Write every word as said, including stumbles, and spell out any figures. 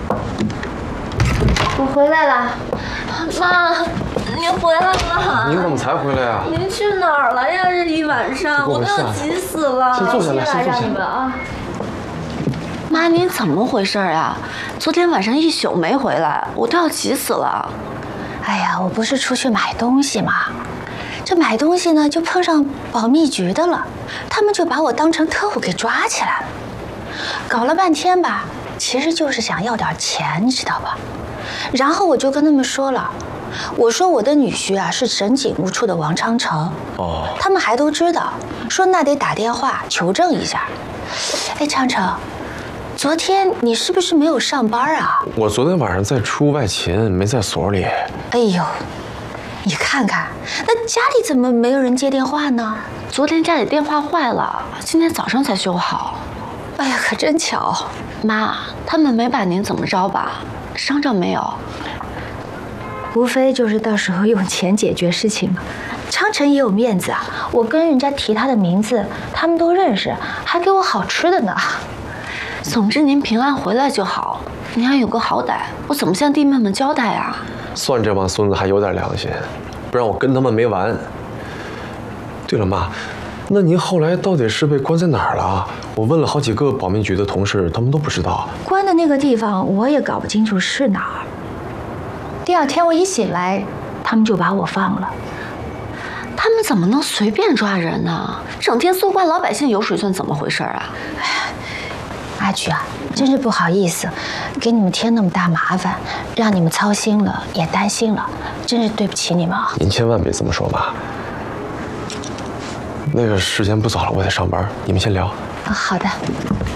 我回来了，妈，您回来了。 您怎么才回来呀？ 您去哪儿了呀？这一晚上，我都要急死了。 先坐下来，先坐下来啊。 妈，您怎么回事呀？昨天晚上一宿没回来，我都要急死了。 哎呀，我不是出去买东西吗？这买东西呢，就碰上保密局的了，他们就把我当成特务给抓起来了。搞了半天吧，其实就是想要点钱，你知道吧？然后我就跟他们说了，我说我的女婿啊是省警务处的王昌成。哦，他们还都知道，说那得打电话求证一下。哎，昌成，昨天你是不是没有上班啊？ 我昨天晚上在出外勤，没在所里。 哎呦，你看看，那家里怎么没有人接电话呢？ 昨天家里电话坏了，今天早上才修好。 哎呀，可真巧。 妈，他们没把您怎么着吧？伤着没有？ 无非就是到时候用钱解决事情嘛。昌成也有面子啊，我跟人家提他的名字，他们都认识，还给我好吃的呢。 总之您平安回来就好，您还有个好歹，我怎么向弟妹们交代啊？ 算这帮孙子还有点良心，不然我跟他们没完。对了，妈，那您后来到底是被关在哪儿了？我问了好几个保密局的同事，他们都不知道。 关的那个地方我也搞不清楚是哪儿。第二天我一醒来，他们就把我放了。 他们怎么能随便抓人呢？整天搜刮老百姓油水算怎么回事啊？ 哎呀，阿菊啊，真是不好意思，给你们添那么大麻烦，让你们操心了，也担心了，真是对不起你们啊！ 您千万别这么说，妈。那个时间不早了，我得上班，你们先聊。 啊，好的。